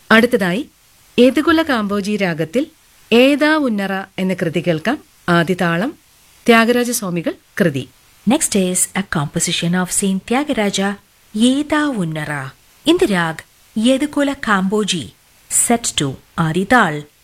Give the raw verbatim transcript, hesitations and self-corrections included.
അടുത്തതായി യദുകുല കാമ്പോജി രാഗത്തിൽ ഏതാ ഉന്നറ എന്ന കൃതി കേൾക്കാം. ആദിതാളം ത്യാഗരാജസ്വാമികൾ കൃതി. Next is a composition of Saint Tyagaraja, Yeda Unnara, in the rag Yedukula Kamboji, set to Adital.